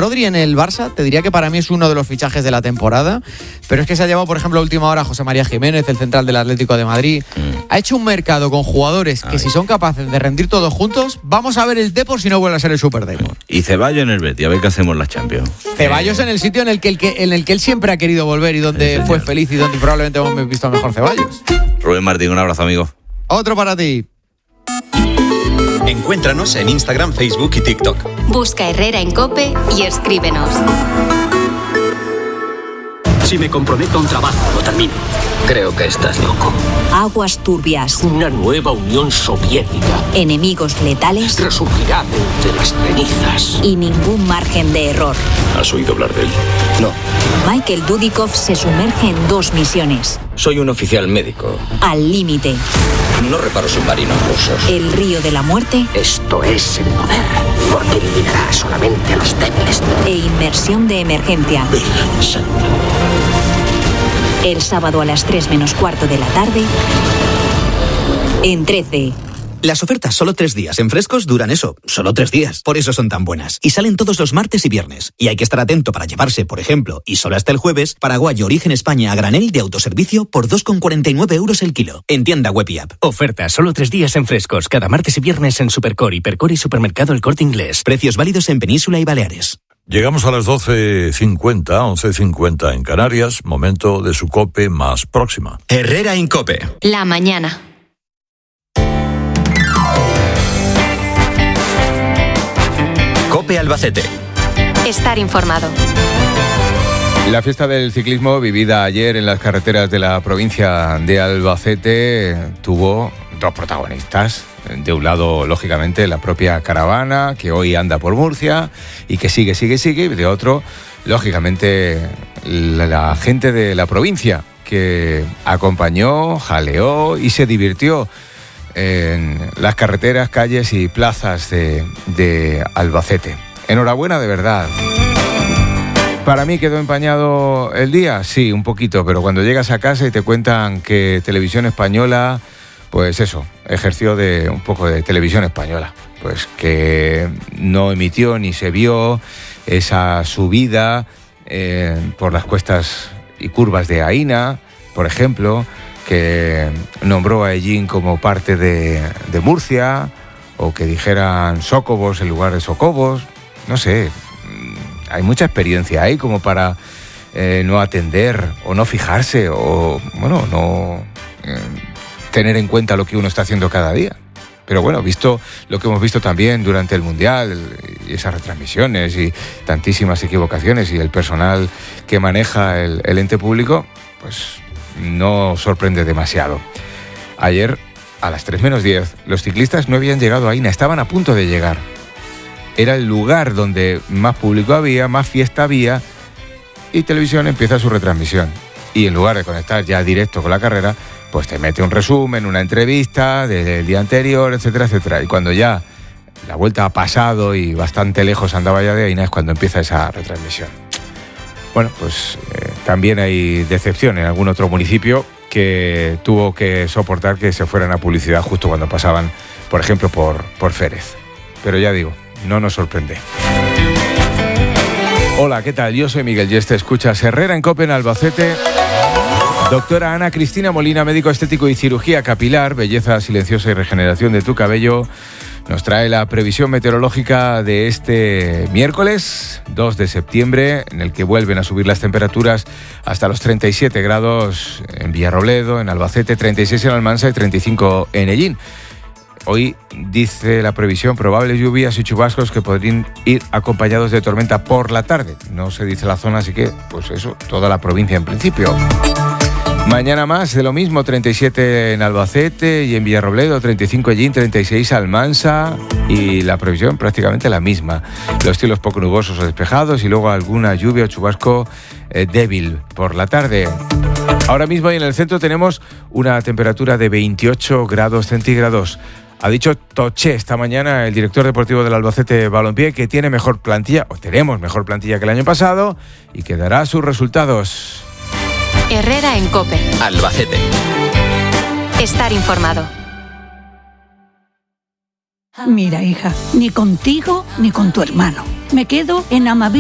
Rodri en el Barça, te diría que para mí es uno de los fichajes de la temporada, pero es que se ha llevado, por ejemplo, a última hora a José María Jiménez, el central del Atlético de Madrid. Ha hecho un mercado con jugadores que si son capaces de rendir todos juntos, vamos a ver el Depor si no vuelve a ser el Super Depor. Y Ceballos en el Betis, a ver qué hacemos la Champions. Ceballos en el sitio en el que él siempre ha querido volver y donde fue feliz y donde probablemente hemos visto a mejor Ceballos. Rubén Martín, un abrazo, amigo. Otro para ti. Encuéntranos en Instagram, Facebook y TikTok. Busca Herrera en COPE y escríbenos. Si me comprometo a un trabajo, lo termino. Creo que estás loco. Aguas turbias. Una nueva Unión Soviética. Enemigos letales. Resurgirá de las cenizas. Y ningún margen de error. ¿Has oído hablar de él? No. Michael Dudikoff se sumerge en 2 misiones. Soy un oficial médico. Al límite. No reparo submarinos rusos. El río de la muerte. Esto es el poder, porque eliminará solamente a los débiles. E inmersión de emergencia. Virgen Santa. El sábado a las 3:15 de la tarde. En 13. Las ofertas solo 3 días en Frescos duran eso, solo 3 días. Por eso son tan buenas. Y salen todos los martes y viernes. Y hay que estar atento para llevarse, por ejemplo, y solo hasta el jueves, Paraguayo Origen España a granel de autoservicio por 2,49 € el kilo. En tienda web y app. Ofertas solo 3 días en Frescos, cada martes y viernes en Supercor, Hipercor y Supermercado El Corte Inglés. Precios válidos en Península y Baleares. Llegamos a las 12:50, 11:50 en Canarias, momento de su COPE más próxima. Herrera en COPE. La mañana. COPE Albacete. Estar informado. La fiesta del ciclismo vivida ayer en las carreteras de la provincia de Albacete tuvo 2 protagonistas. De un lado, lógicamente, la propia caravana que hoy anda por Murcia y que sigue. Y de otro, lógicamente, la gente de la provincia que acompañó, jaleó y se divirtió en las carreteras, calles y plazas de Albacete. Enhorabuena, de verdad. ¿Para mí quedó empañado el día? Sí, un poquito, pero cuando llegas a casa y te cuentan que Televisión Española, pues eso, ejerció de un poco de Televisión Española, pues que no emitió ni se vio esa subida por las cuestas y curvas de Aína, por ejemplo, que nombró a Ellín como parte de Murcia, o que dijeran Sócobos en lugar de Socobos, no sé, hay mucha experiencia ahí como para no atender o no fijarse o, bueno, no tener en cuenta lo que uno está haciendo cada día. Pero bueno, visto lo que hemos visto también durante el Mundial, y esas retransmisiones y tantísimas equivocaciones y el personal que maneja el ente público, pues no sorprende demasiado. Ayer, a las 3:10, los ciclistas no habían llegado a Aína, estaban a punto de llegar. Era el lugar donde más público había, más fiesta había, y Televisión empieza su retransmisión. Y en lugar de conectar ya directo con la carrera, pues te mete un resumen, una entrevista del día anterior, etcétera, etcétera. Y cuando ya la vuelta ha pasado y bastante lejos andaba ya de Aína, es cuando empieza esa retransmisión. Bueno, pues también hay decepción en algún otro municipio que tuvo que soportar que se fueran a publicidad justo cuando pasaban, por ejemplo, por Férez. Pero ya digo, no nos sorprende. Hola, ¿qué tal? Yo soy Miguel Yeste, escuchas Herrera en COPE en Albacete. Doctora Ana Cristina Molina, médico estético y cirugía capilar, belleza silenciosa y regeneración de tu cabello, nos trae la previsión meteorológica de este miércoles 2 de septiembre, en el que vuelven a subir las temperaturas hasta los 37 grados en Villarrobledo, en Albacete, 36 en Almansa y 35 en Ellín. Hoy dice la previsión probables lluvias y chubascos que podrían ir acompañados de tormenta por la tarde. No se dice la zona, así que, pues eso, toda la provincia en principio. Mañana más de lo mismo, 37 en Albacete y en Villarrobledo, 35 Ellín, 36 Almansa y la previsión prácticamente la misma. Los cielos poco nubosos o despejados y luego alguna lluvia o chubasco débil por la tarde. Ahora mismo ahí en el centro tenemos una temperatura de 28 grados centígrados. Ha dicho Toché esta mañana, el director deportivo del Albacete Balompié, que tiene mejor plantilla, o tenemos mejor plantilla que el año pasado, y que dará sus resultados. Herrera en COPE. Albacete. Estar informado. Mira, hija, ni contigo ni con tu hermano. Me quedo en Amaví.